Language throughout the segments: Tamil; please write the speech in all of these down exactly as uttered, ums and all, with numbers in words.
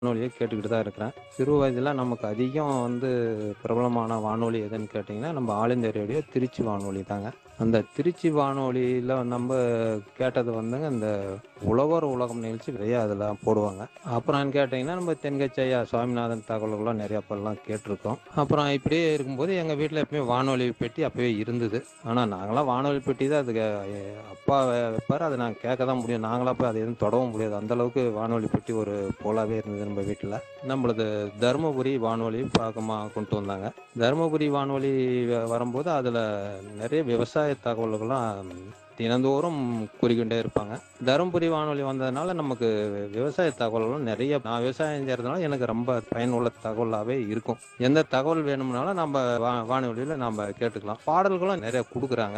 வானொலியை கேட்டுக்கிட்டு தான் இருக்கிறேன். சிறு வயதில நமக்கு அதிகம் வந்து பிரபலமான வானொலி எதுன்னு கேட்டிங்கன்னா, நம்ம ஆல் இந்தியா ரேடியோ திருச்சி வானொலி தாங்க. அந்த திருச்சி வானொலியில நம்ப கேட்டது வந்துங்க, இந்த உழவர் உலகம் நிகழ்ச்சி நிறைய அதில போடுவாங்க. அப்புறம் கேட்டிங்கன்னா, நம்ம தென்கட்சி ஐயா சுவாமிநாதன் தகவல்கள்லாம் நிறையா அப்பலாம் கேட்டுருக்கோம். அப்புறம் இப்படியே இருக்கும்போது எங்க வீட்ல எப்பயுமே வானொலி பெட்டி அப்பவே இருந்தது. ஆனா நாங்கலாம் வானொலி பெட்டி தான் அதுக்கு எ அப்பா வைப்பாரு. அத நாங்க கேட்க தான் முடியும். நாங்களா போய் அத எதுவும் தொடவும் முடியாது. அந்த அளவுக்கு வானொலி பெட்டி ஒரு போலாவே இருந்தது நம்ம வீட்ல. நம்மளது தருமபுரி வானொலி பழக்கமா கொண்டு வந்தாங்க. தருமபுரி வானொலி வ வரும்போது அதில நிறைய விவசாய தகவல்கள்லாம் தினந்தோறும் கூறிக்கொண்டே இருப்பாங்க. தருமபுரி வானொலி வந்ததுனால நமக்கு விவசாய தகவல்களும் நிறைய நான் விவசாயம் செய்றதுனால எனக்கு ரொம்ப பயனுள்ள தகவலாவே இருக்கும். எந்த தகவல் வேணும்னாலும் நம்ப வா வானொலியில நம்ப கேட்டுக்கலாம். பாடல்களும் நிறைய குடுக்குறாங்க.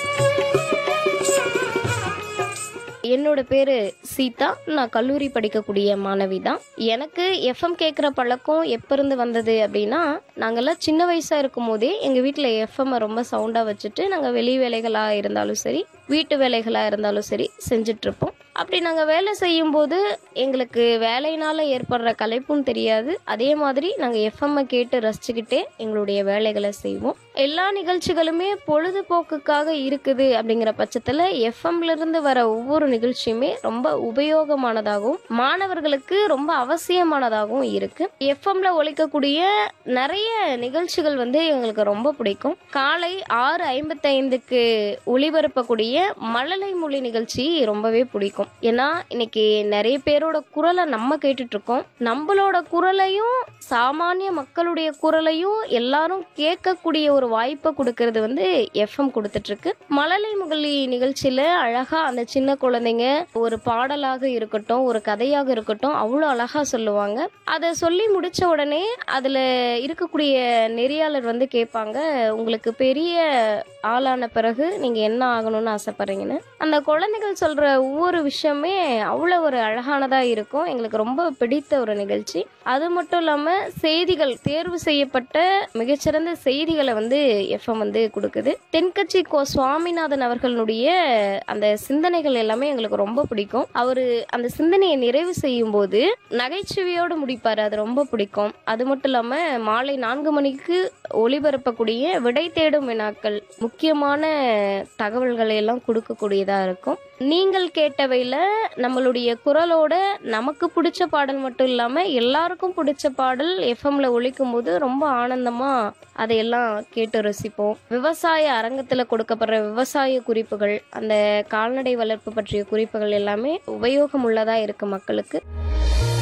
என்னோட பேரு சீதா. நான் கல்லூரி படிக்கக்கூடிய மாணவி தான். எனக்கு எஃப்எம் கேட்குற பழக்கம் எப்போ இருந்து வந்தது அப்படின்னா, நாங்கள்லாம் சின்ன வயசா இருக்கும்போதே எங்கள் வீட்டில் எஃப்எம்மை ரொம்ப சவுண்டாக வச்சுட்டு நாங்கள் வெளி வேலைகளாக இருந்தாலும் சரி, வீட்டு வேலைகளாக இருந்தாலும் சரி செஞ்சிட்ருப்போம். அப்படி நாங்கள் வேலை செய்யும்போது எங்களுக்கு வேலையினால் ஏற்படுற களைப்பும் தெரியாது. அதே மாதிரி நாங்கள் எஃப்எம்மை கேட்டு ரசிச்சுக்கிட்டே எங்களுடைய வேலைகளை செய்வோம். எல்லா நிகழ்ச்சிகளுமே பொழுதுபோக்குக்காக இருக்குது அப்படிங்கிற பட்சத்தில் எஃப்எம்லேருந்து வர ஒவ்வொரு நிகழ்ச்சியுமே ரொம்ப உபயோகமானதாகவும் மாணவர்களுக்கு ரொம்ப அவசியமானதாகவும் இருக்கு. எஃப்எம்ல ஒலிக்கக்கூடிய நிறைய நிகழ்ச்சிகள் வந்து எங்களுக்கு ரொம்ப பிடிக்கும். காலை ஆறு ஐம்பத்தைந்துக்கு ஒளிபரப்பக்கூடிய மழலை மொழி நிகழ்ச்சி ரொம்பவே பிடிக்கும். ஏன்னா இன்னைக்கு நிறைய பேரோட குரலை நம்ம கேட்டுட்டு இருக்கோம். நம்மளோட குரலையும் சாமானிய மக்களுடைய குரலையும் எல்லாரும் கேட்கக்கூடிய ஒரு வாய்ப்பை கொடுக்கறது வந்து எஃப்எம் கொடுத்துட்டு இருக்கு. மழலை மொழி நிகழ்ச்சியில அழகா அந்த சின்ன குழந்தைங்க ஒரு பாடலாக இருக்கட்டும், ஒரு கதையாக இருக்கட்டும் அவ்வளோ அழகா சொல்லுவாங்க. அதை சொல்லி முடிச்ச உடனே அதுல இருக்கக்கூடிய நெறியாளர் வந்து கேட்பாங்க, உங்களுக்கு பெரிய ஆளான பிறகு நீங்க என்ன ஆகணும்னு ஆசைப்படுறீங்கன்னு. அந்த குழந்தைகள் சொல்ற ஒவ்வொரு விஷயமே அவ்வளோ ஒரு அழகானதா இருக்கும். எங்களுக்கு ரொம்ப பிடித்த ஒரு நிகழ்ச்சி. அது மட்டும் இல்லாம செய்திகள், தேர்வு செய்யப்பட்ட மிகச்சிறந்த செய்திகளை வந்து எஃப்எம் வந்து கொடுக்குது. தென்கட்சி கோ சுவாமிநாதன் அவர்களுடைய அந்த சிந்தனைகள் எல்லாமே எங்களுக்கு ரொம்ப பிடிக்கும். அவரு அந்த சிந்தனையை நிறைவு செய்யும் போது நகைச்சுவையோடு முடிப்பாரு. அது ரொம்ப பிடிக்கும். அது மட்டும் இல்லாம மாலை நான்கு மணிக்கு ஒளிபரப்பக்கூடிய விடை தேடும் வினாக்கள் முக்கியமான தகவல்களை எல்லாம் கொடுக்கக்கூடியதா இருக்கும். நீங்கள் கேட்டவையில் நம்மளுடைய குரலோட நமக்கு பிடிச்ச பாடல் மட்டும் இல்லாமல் எல்லாருக்கும் பிடிச்ச பாடல் எஃப்எம்ல ஒலிக்கும் போது ரொம்ப ஆனந்தமா அதையெல்லாம் கேட்டு ரசிப்போம். விவசாய அரங்கத்தில் கொடுக்கப்படுற விவசாய குறிப்புகள், அந்த கால்நடை வளர்ப்பு பற்றிய குறிப்புகள் எல்லாமே உபயோகம் உள்ளதா இருக்கு மக்களுக்கு.